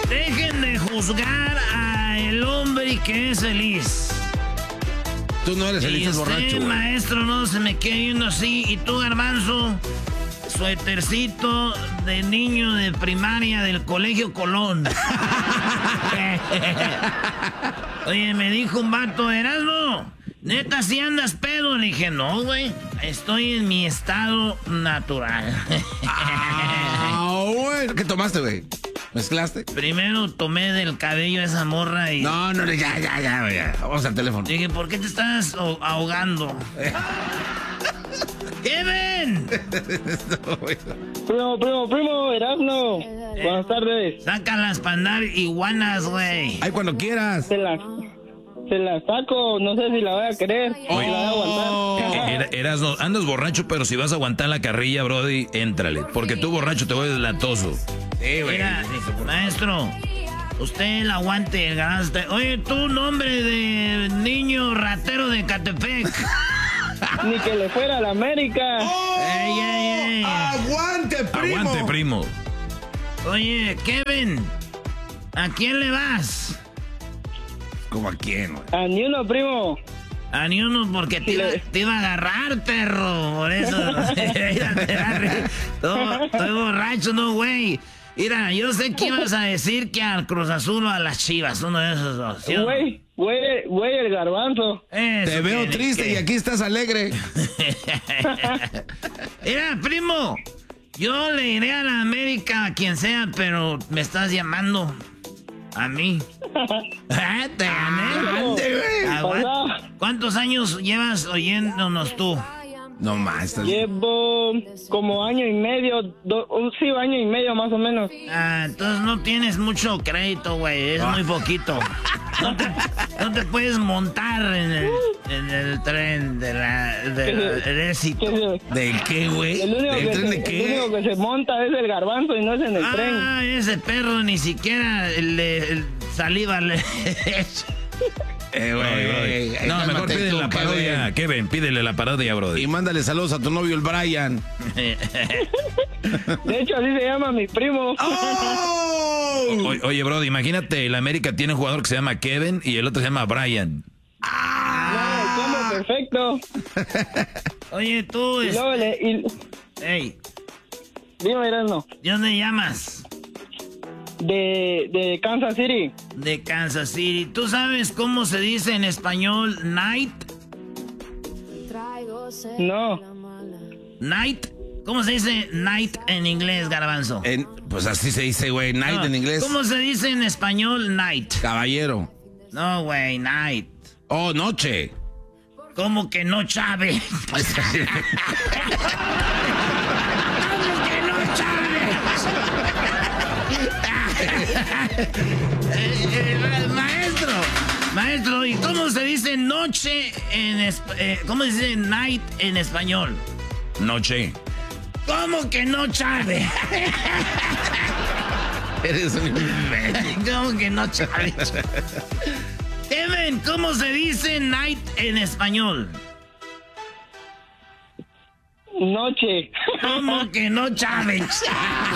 Dejen de juzgar al hombre que es feliz. Tú no eres feliz, es borracho, güey. Maestro, no se me quede viendo así. Y tú, Garbanzo, suétercito de niño de primaria del Colegio Colón. Oye, me dijo un vato, Erasmo, neta, si andas pedo. Le dije, no, güey, estoy en mi estado natural. Bueno, ¿qué tomaste, güey? ¿Mezclaste? Primero tomé del cabello a esa morra y... No, ya. Vamos al teléfono. Dije, ¿por qué te estás ahogando? ¡Kevin! Primo, Erasmo. Buenas tardes. Sácalas para andar iguanas, güey. Ay, cuando quieras. Se la saco, no sé si la voy a querer. O la voy a aguantar. Erasmo, andas borracho, pero si vas a aguantar la carrilla, brody, éntrale. Porque tú borracho te vuelves latoso. Mira, maestro, usted el aguante, el Garbanzo. Oye, tú, nombre de niño ratero de Catepec. Ni que le fuera a la América. ¡Ey! ¡Aguante, primo! Aguante, primo. Oye, Kevin, ¿a quién le vas? ¿Cómo a quién, güey? A ni uno, primo. A ni uno, porque te iba a agarrar, perro. Por eso. Estoy borracho, no, güey. Mira, yo sé que ibas a decir que al Cruz Azul o a las Chivas, uno de esos dos. ¿Sí? Güey, el Garbanzo. Te veo triste y aquí estás alegre. Mira, primo, yo le iré a la América a quien sea, pero me estás llamando a mí. Te gané. ¿Cuántos años llevas oyéndonos tú? No más. Llevo como año y medio, año y medio más o menos. Entonces no tienes mucho crédito, güey, es muy poquito. No te puedes montar en el tren del éxito. ¿De qué, güey? El único que se monta es el Garbanzo y no es en el tren. Ese perro ni siquiera el saliva le Güey. No, mejor pídele la parodia, Kevin, pídele la parodia, brody. Y mándale saludos a tu novio, el Brian. De hecho, así se llama mi primo. Oye, brody, imagínate, el América tiene un jugador que se llama Kevin y el otro se llama Brian. No, perfecto. Oye, tú... Ey. Dime, Erasmo. ¿De dónde llamas? De Kansas City. De Kansas City. ¿Tú sabes cómo se dice en español night? No. ¿Night? ¿Cómo se dice night en inglés, Garbanzo? Pues así se dice, güey, night en inglés. ¿Cómo se dice en español night? Caballero. No, güey, night. Oh, noche. ¿Cómo que no, Chávez? ¿Cómo que no, Chávez? Maestro, ¿y cómo se dice noche cómo se dice night en español? Noche. ¿Cómo que no, Chávez? Eres un imbécil. ¿Cómo que no, Chávez? Kevin, ¿cómo se dice night en español? Noche. ¿Cómo que no, Chávez?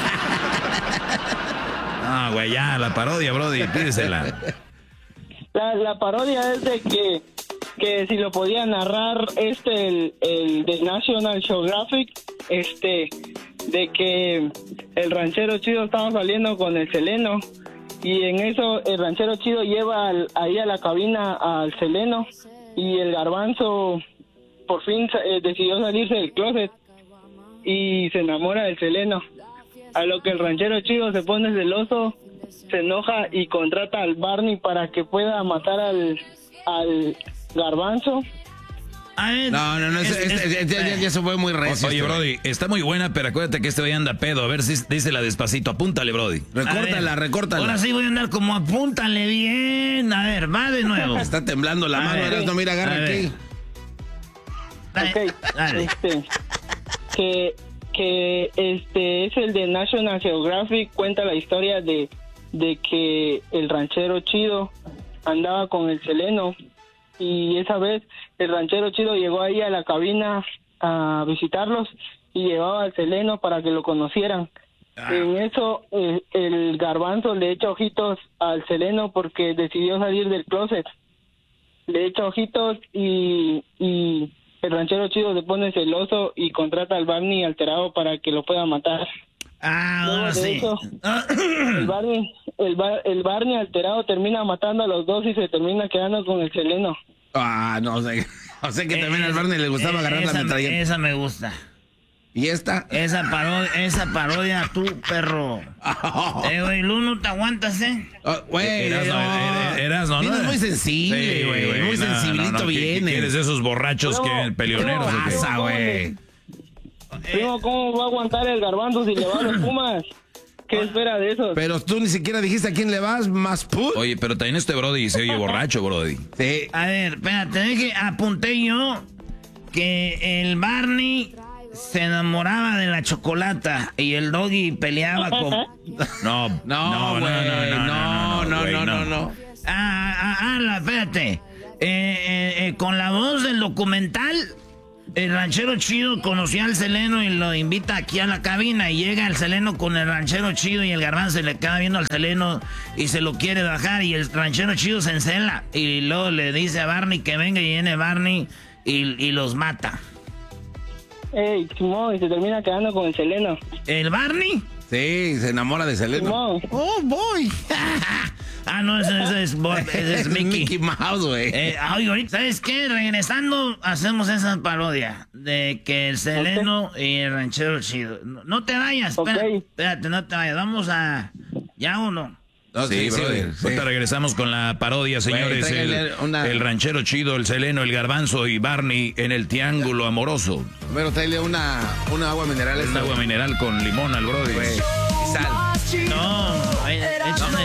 Ah, güey, ya, la parodia, brody, pídesela. La parodia es de que si lo podía narrar el de National Geographic, de que el ranchero chido estaba saliendo con el Seleno y en eso el ranchero chido lleva ahí a la cabina al Seleno y el Garbanzo por fin decidió salirse del closet y se enamora del Seleno. A lo que el ranchero chido se pone celoso, se enoja y contrata al Barney para que pueda matar al Garbanzo. No, ya se fue muy recio. Oye, brody, está muy buena, pero acuérdate que este güey anda pedo. A ver si dísela despacito, apúntale, brody. Recórtala. Ahora sí voy a andar como apúntale bien. A ver, va de nuevo. Está temblando la mano, Erasmo, mira, agarra aquí. Ok, dale. que es el de National Geographic, cuenta la historia de que el ranchero chido andaba con el Seleno y esa vez el ranchero chido llegó ahí a la cabina a visitarlos y llevaba al Seleno para que lo conocieran En eso, el Garbanzo le echa ojitos al Seleno porque decidió salir del closet. Le echa ojitos y el ranchero chido se pone celoso y contrata al Barney alterado para que lo pueda matar. Ahora sí. Eso, el Barney alterado termina matando a los dos y se termina quedando con el Seleno. No sé. O sea que también al Barney le gustaba agarrar la metralleta. Esa me gusta. ¿Y esta? Esa parodia, tú, perro. Güey, Lu, no te aguantas, Güey, Erasno, ¿no? Es muy sensible, güey. Sí, muy sensibilito viene. ¿Quieres esos borrachos que peleoneros? ¿Qué pasa, güey? ¿Cómo va a aguantar el Garbanzo si le va a los Pumas? ¿Qué espera de esos? Pero tú ni siquiera dijiste a quién le vas, más put. Oye, pero también este Brody se oye borracho, Brody. Sí. A ver, espérate, que apunté yo que el Barney se enamoraba de la chocolata y el Doggy peleaba con... No. Espérate. Con la voz del documental, el ranchero chido conocía al Seleno y lo invita aquí a la cabina y llega el Seleno con el ranchero chido y el Garbanzo se le queda viendo al Seleno y se lo quiere bajar y el ranchero chido se encela y luego le dice a Barney que venga y viene Barney y los mata. Simón, y se termina quedando con el Seleno. ¿El Barney? Sí, se enamora de Seleno. Simón. Oh, boy. No, ese es Mickey. Mickey Mouse, güey. Ahorita, ¿sabes qué? Regresando, hacemos esa parodia de que el Seleno y el ranchero chido. No te vayas, espérate, no te vayas. Vamos a... ¿Ya o no? Sí, brother. Ahorita regresamos con la parodia, señores. El ranchero chido, el Seleno, el Garbanzo y Barney en el triángulo amoroso. Pero tráele una agua mineral. Agua mineral con limón al brother. Y sal. No,